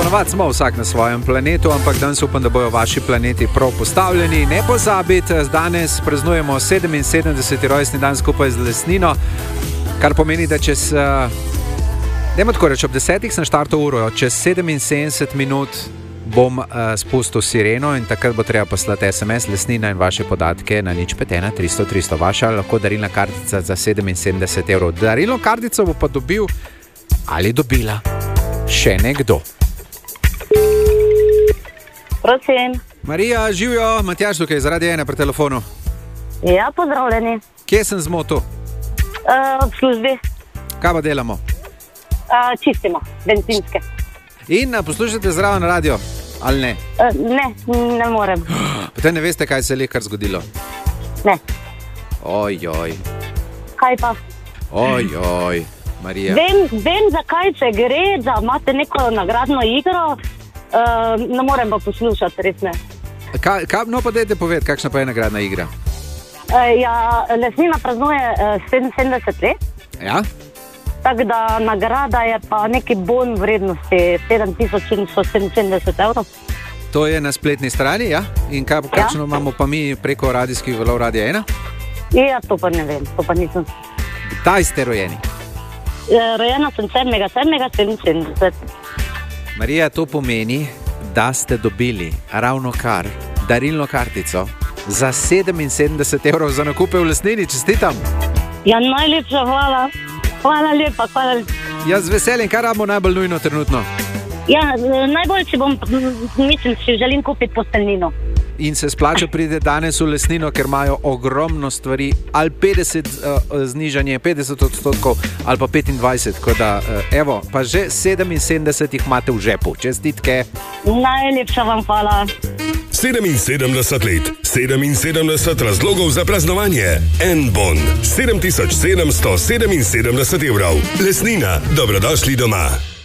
Ponovadi smo vsak na svojem planetu, ampak danes upam, da bojo vaši planeti prav postavljeni. Ne pozabite, danes praznujemo 77. rojstni dan skupaj z Lesnino, kar pomeni, da čez, dajmo tako reči, ob 10. sem štartal uro, čez 77 minut bom spustil sireno in takrat bo treba poslati SMS Lesnina in vaše podatke na 051 300 300. Vaša lahko darilna kartica za 77 evrov. Darilno kartico bo pa dobil ali dobila še nekdo. Prosim. Marija, živijo, Matjaž tukaj, zaradi ene pri telefonu. Ja, pozdravljeni. Kje sem zmotil? V službi. Kaj pa delamo? Čistimo, bencinske. In poslušate zraven radio, ali ne? Ne morem. Potem ne veste, kaj se je kar zgodilo? Ne. Ojoj. Kaj pa? Ojoj, Marija. Vem, zakaj se gre, da imate neko nagradno igro, ne morem pa poslušati, res ne. No pa dajte povedati, kakšna pa je nagradna igra? Lesnina praznuje 77 let. Ja? Tako da nagrada je pa neki bon vrednosti 7777 evrov. To je na spletni strani, ja? In kakšno imamo pa mi preko radijskih valov Radia 1? Ja, to pa ne vem, to pa nisem. Kdaj ste rojeni? Rojena sem 7.7.77. Marija, to pomeni, da ste dobili ravno kar darilno kartico za 77 evrov za nakupe v Lesnini. Čestitam! Ja, najlepša hvala. Hvala lepa, hvala lepa. Jaz z veseljem, kaj rabimo najbolj nujno trenutno? Ja, najbolj si želim kupiti posteljnino. In se splača pride danes v Lesnino, ker imajo ogromno stvari, ali 50 znižanje, 50% ali pa 25%, tako da, evo, pa že 77 jih imate v žepu. Čestitke. Najlepša vam hvala. 77 let, 77 razlogov za praznovanje. En bon, 7777 evrov. Lesnina, dobrodošli doma.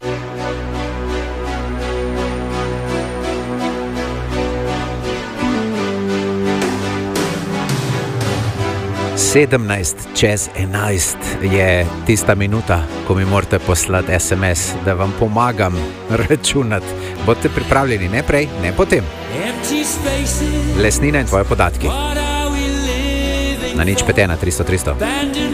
čez 11 je tista minuta, ko mi morate poslati SMS, da vam pomagam računati. Bodite pripravljeni, ne prej, ne potem. Lesnina in tvoje podatki. Na 051 300 300.